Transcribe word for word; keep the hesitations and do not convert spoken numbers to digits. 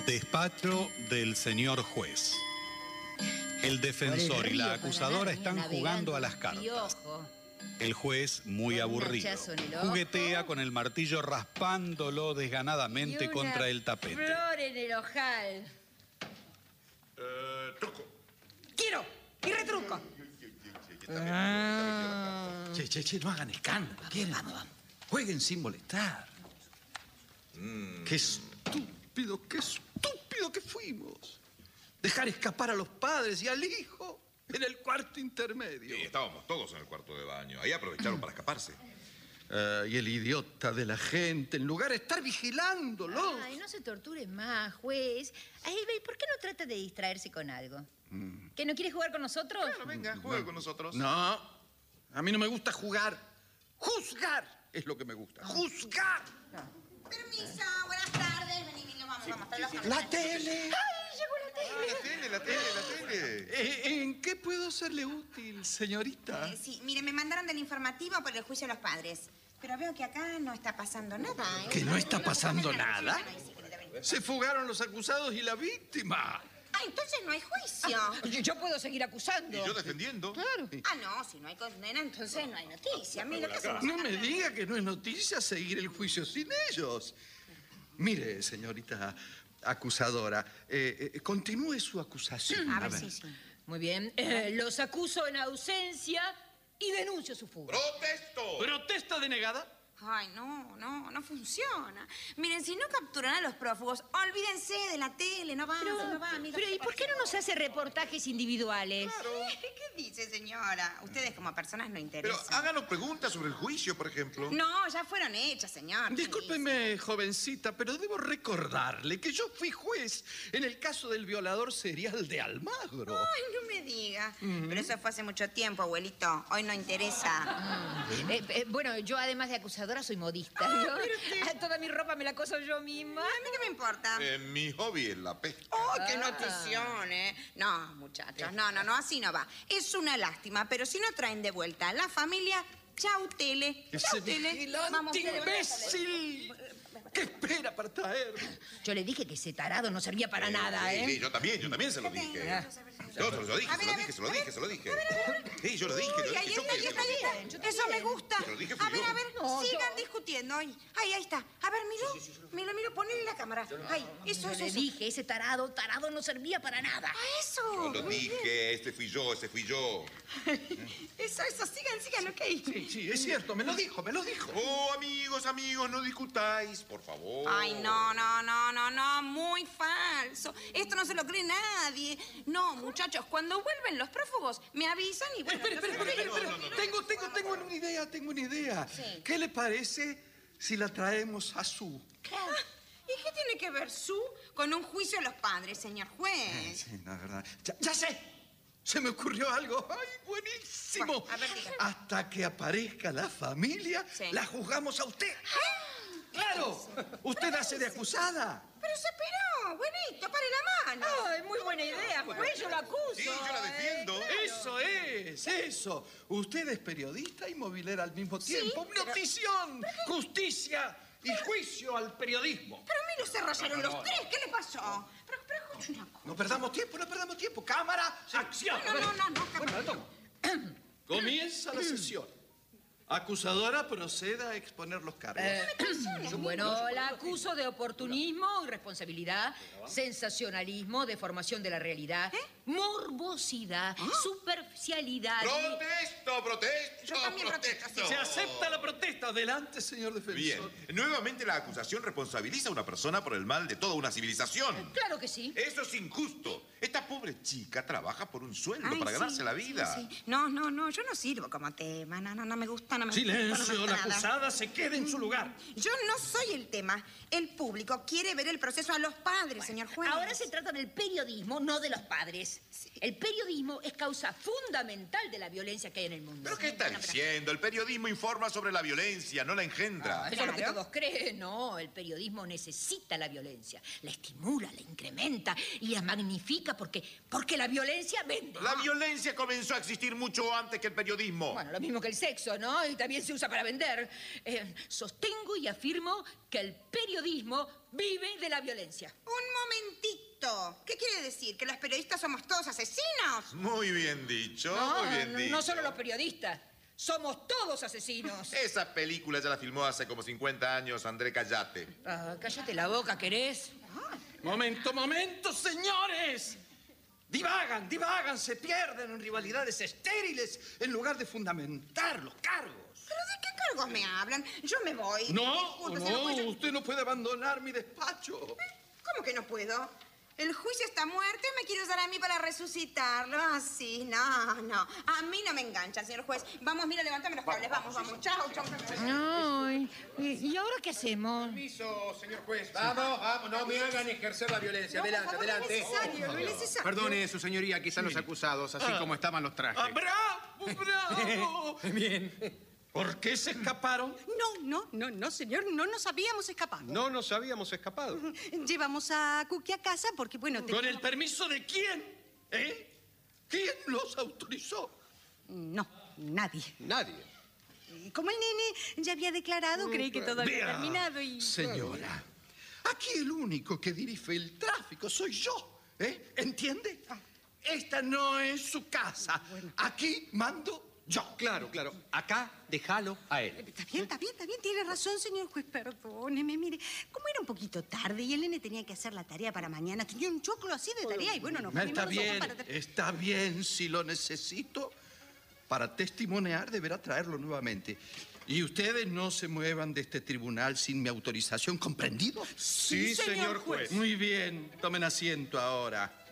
Despacho del señor juez. El defensor y la acusadora están jugando a las cartas. El juez, muy aburrido, juguetea con el martillo raspándolo desganadamente contra el tapete. Flor en el ojal. Eh, truco. Quiero y retruco. Ah. Che, che, che, no hagan escándalo. ¿Quieren? Vamos, vamos. Jueguen sin molestar. Mm. Qué estúpido, qué estúpido que fuimos. Dejar escapar a los padres y al hijo en el cuarto intermedio. Sí, estábamos todos en el cuarto de baño. Ahí aprovecharon para escaparse. Uh, y el idiota de la gente, en lugar de estar vigilándolos. Ay, no se torture más, juez. Ay, ¿por qué no trata de distraerse con algo? Mm. ¿Que no quiere jugar con nosotros? Bueno, venga, juegue no. con nosotros. No, a mí no me gusta jugar. Juzgar es lo que me gusta. ¡Juzgar! No. Permiso, buenas tardes. Vení, vení, vamos, sí, vamos. Sí, sí. ¡La tele! ¡Ay, llegó la tele! Ah, la tele, la tele, la tele. Eh, ¿En qué puedo serle útil, señorita? Eh, sí, mire, me mandaron del informativo por el juicio de los padres. Pero veo que acá no está pasando nada. ¿eh? ¿Que no está pasando nada? Se fugaron los acusados y la víctima. Ah, entonces no hay juicio. Yo, yo puedo seguir acusando. Y yo defendiendo. Claro. Ah, no, si no hay condena, entonces no hay noticia. Mira, ¿qué no me diga que no es noticia seguir el juicio sin ellos. Mire, señorita acusadora, eh, eh, continúe su acusación. A ver, sí, sí. Muy bien. Eh, los acuso en ausencia y denuncio su fuga. ¡Protesto! ¿Protesta denegada? Ay, no, no, no funciona. Miren, si no capturan a los prófugos, olvídense de la tele, no va, pero, no va, amiga. Pero, ¿y por qué no nos hace reportajes individuales? Claro. ¿Qué dice, señora? Ustedes como personas no interesan. Pero háganos preguntas sobre el juicio, por ejemplo. No, ya fueron hechas, señor. Discúlpeme, jovencita, pero debo recordarle que yo fui juez en el caso del violador serial de Almagro. Ay, no me diga. Mm. Pero eso fue hace mucho tiempo, abuelito. Hoy no interesa. Mm. eh, eh, bueno, yo además de acusadora soy modista. Ah, ¿no? Toda mi ropa me la coso yo misma. A mí qué me importa. Eh, mi hobby es la pesca. ¡Oh, qué notición, eh! No, muchachos, no, no, no, así no va. Es una lástima, pero si no traen de vuelta a la familia, chau, tele. Chau, tele. ¡Vigilante imbécil! ¿Qué espera para traer? Yo le dije que ese tarado no servía para eh, nada, ¿eh? Sí, yo también, yo también se lo dije. Yo se lo dije, se lo dije, se lo dije, se lo dije. Sí, yo lo dije, lo dije. Ahí está, ahí está, ahí está. Eso me gusta. A ver, a ver, sigan discutiendo. Ahí, ahí está. A ver, Milo, Milo, Milo, ponle la cámara. Ahí, eso, eso. Yo le dije, ese tarado, tarado no servía para nada. ¡Ah, eso! Yo lo dije, este fui yo, este fui yo. Eso, eso, sigan, sigan, ok. Sí, sí, es cierto, me lo dijo, me lo dijo. Oh, amigos, amigos, no discutáis, por favor. Ay, no, no, no, no, no, muy falso. Esto no se lo cree nadie. No, muchachos, cuando vuelven los prófugos, me avisan y bueno... Espera, espera, espera, espera. No, no, no, tengo, tengo, tengo una idea, tengo una idea. Sí. ¿Qué le parece si la traemos a Su? Ah, ¿y qué tiene que ver Su con un juicio de los padres, señor juez? Eh, sí, la verdad. Ya, ya sé. Se me ocurrió algo. ¡Ay, buenísimo! Bueno, a ver, dígame. Hasta que aparezca la familia, sí. la juzgamos a usted. ¡Ah! ¡Claro! Usted hace de acusada. Pero se esperó, buenito, pare la mano. Ay, muy buena idea, juez, yo la acuso. Sí, yo la defiendo. Eh, eso es, eso. Usted es periodista y movilera al mismo tiempo. Sí, pero... ¡Notición! ¡Justicia! Y juicio al periodismo. Pero a mí no se rayaron los tres. ¿Qué le pasó? Pero, pero escucha una cosa. No perdamos tiempo, no perdamos tiempo. Cámara, acción. No, no, no, no. Bueno, toma. Comienza la sesión. Acusadora, proceda a exponer los cargos. Eh, bueno, la acuso de oportunismo, irresponsabilidad, sensacionalismo, deformación de la realidad, ¿eh? morbosidad, ¿ah? superficialidad. ¡Protesto, protesto! Yo también protesto. protesto. Se acepta la protesta. Adelante, señor defensor. Bien. Nuevamente la acusación responsabiliza a una persona por el mal de toda una civilización. Claro que sí. Eso es injusto. Esta pobre chica trabaja por un sueldo Ay, para sí, ganarse la vida. Sí, sí. No, no, no, yo no sirvo como tema. No, no, no me gusta, no me Silencio, gusta. No la acusada se queda en su lugar. Yo no soy el tema. El público quiere ver el proceso a los padres, bueno, señor juez. Ahora se trata del periodismo, no de los padres. Sí. El periodismo es causa fundamental de la violencia que hay en el mundo. ¿Pero qué está diciendo? El periodismo informa sobre la violencia, no la engendra. Ah, eso claro. es lo que todos creen. No, el periodismo necesita la violencia. La estimula, la incrementa y la magnifica porque, porque la violencia vende. La violencia comenzó a existir mucho antes que el periodismo. Bueno, lo mismo que el sexo, ¿no? Y también se usa para vender. Eh, sostengo y afirmo que el periodismo vive de la violencia. Un momentito. ¿Qué quiere decir? ¿Que los periodistas somos todos asesinos? Muy bien dicho, No, muy bien no, dicho. no solo los periodistas. Somos todos asesinos. Esa película ya la filmó hace como cincuenta años André Callate. Ah, cállate la boca, ¿querés? Momento, momento, señores. Divagan, divagan, se pierden en rivalidades estériles en lugar de fundamentar los cargos. ¿Pero de qué cargos me hablan? Yo me voy. No, Disculpe, señor no, juez. usted no puede abandonar mi despacho. ¿Cómo que no puedo? El juicio está muerto y me quiere usar a mí para resucitarlo. Así, no, no. A mí no me engancha, señor juez. Vamos, mira, levántame los cables. Vamos, vamos. Chao, chao, chao. Ay, ¿y y ahora qué hacemos? Permiso, señor juez. Vamos, vamos, no me hagan ejercer la violencia. No, por Adelante, favor, adelante. No es necesario, no es necesario. Perdone, su señoría, aquí están los acusados, así como estaban los trajes. ¡Ah, bravo, bravo! Bien. ¿Por qué se escaparon? No, no, no, no, señor, no nos habíamos escapado. No nos habíamos escapado. Llevamos a Cookie a casa porque, bueno... ¿Con teníamos- el permiso de quién? ¿Eh? ¿Quién los autorizó? No, nadie. Nadie. Y como el nene ya había declarado, creí que todo había Vea, terminado y... señora, aquí el único que dirige el tráfico soy yo, ¿eh? ¿Entiende? Esta no es su casa. Aquí mando yo. Claro, claro. Acá, déjalo a él. Está bien, está bien, está bien, tiene razón, señor juez, perdóneme. Mire, como era un poquito tarde y el nene tenía que hacer la tarea para mañana, tenía un choclo así de tarea y bueno, nos Está fuimos nosotros bien, para... está bien. Si lo necesito para testimoniar, deberá traerlo nuevamente. Y ustedes no se muevan de este tribunal sin mi autorización, ¿comprendido? Sí, señor juez. Muy bien, tomen asiento ahora.